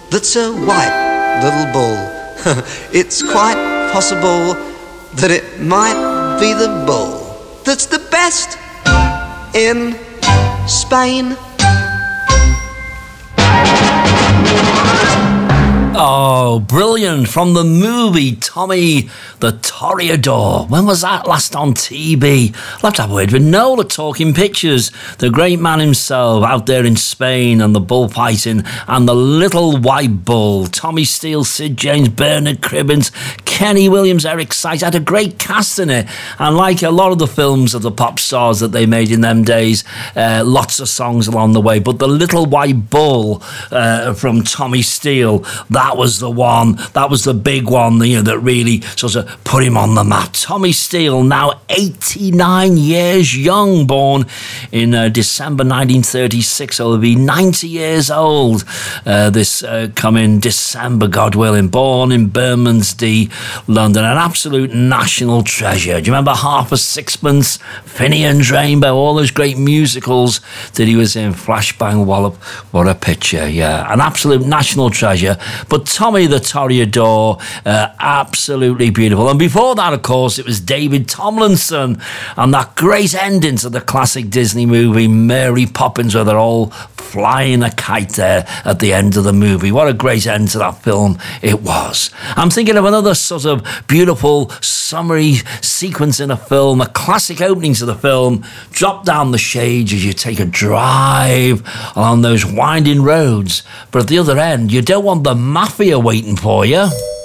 that's a white little bull. It's quite possible that it might be the bull that's the best in Spain. Oh, brilliant. From the movie Tommy the Toreador. When was that last on TV? I'll have to have a word with Noel at Talking Pictures. The great man himself out there in Spain and the bullfighting and the little white bull. Tommy Steele, Sid James, Bernard Cribbins, Kenny Williams, Eric Sykes. Had a great cast in it. And like a lot of the films of the pop stars that they made in them days, lots of songs along the way. But the little white bull from Tommy Steele, that was the one. That was the big one, that really sort of put him on the map. Tommy Steele, now 89 years young, born in December 1936. So he'll be 90 years old this coming December, God willing. Born in Bermondsey, London. An absolute national treasure. Do you remember Half a Sixpence, Finian's Rainbow, all those great musicals that he was in? Flashbang Wallop, what a picture, yeah. An absolute national treasure. But Tommy the Toreador, absolutely beautiful. And before that, of course, it was David Tomlinson and that great ending to the classic Disney movie Mary Poppins, where they're all flying a kite there at the end of the movie. What a great end to that film it was. I'm thinking of another sort of beautiful summary sequence in a film, a classic opening to the film. Drop down the shades as you take a drive along those winding roads. But at the other end, you don't want the mafia waiting for you.